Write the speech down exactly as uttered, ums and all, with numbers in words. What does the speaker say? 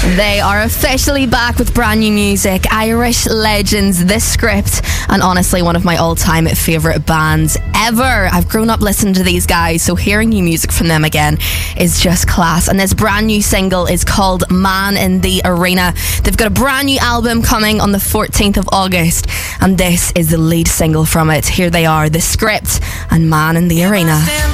They are officially back with brand new music. Irish legends, The Script, and honestly one of my all-time favourite bands ever. I've grown up listening to these guys, so hearing new music from them again is just class. And this brand new single is called Man in the Arena. They've got a brand new album coming on the fourteenth of August, and this is the lead single from it. Here they are, The Script and Man in the Arena.